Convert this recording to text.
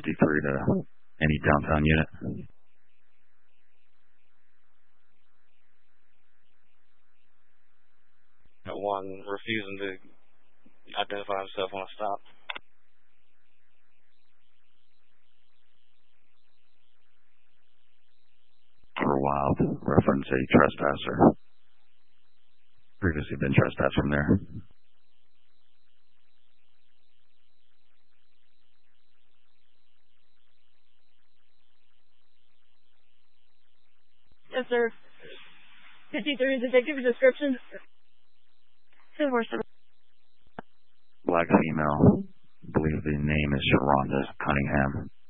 53 to any downtown unit. One refusing to identify himself on a stop. For Wild, reference a trespasser. Previously been trespassed from there. Yes, sir. 53 detective description. Black female. I believe the name is Sharonda Cunningham.